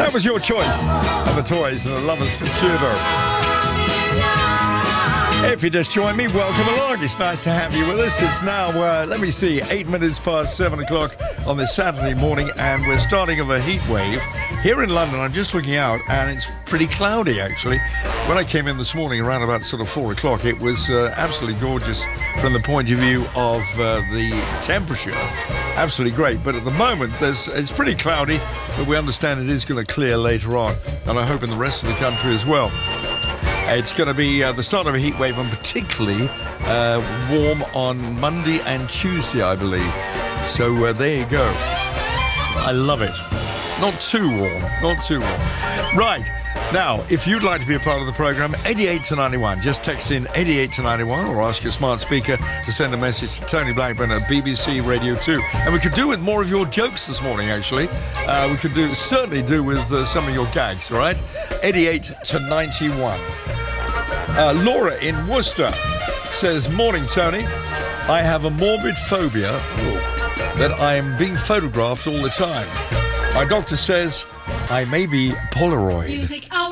That was your choice of the toys and the Lovers Computer. If you just joined me, welcome along. It's nice to have you with us. It's now, 8 minutes past 7 o'clock on this Saturday morning, and we're starting of a heat wave. Here in London, I'm just looking out, and it's pretty cloudy, actually. When I came in this morning around about sort of 4 o'clock, it was absolutely gorgeous from the point of view of the temperature. Absolutely great. But at the moment, it's pretty cloudy, but we understand it is going to clear later on, and I hope in the rest of the country as well. It's going to be the start of a heat wave, and particularly warm on Monday and Tuesday, I believe. So there you go. I love it. Not too warm. Not too warm. Right. Now, if you'd like to be a part of the programme, 88 to 91. Just text in 88 to 91 or ask your smart speaker to send a message to Tony Blackburn at BBC Radio 2. And we could do with more of your jokes this morning, actually. We could certainly do with some of your gags, all right? 88 to 91. Laura in Worcester says, "Morning, Tony. I have a morbid phobia that I am being photographed all the time. My doctor says I may be Polaroid."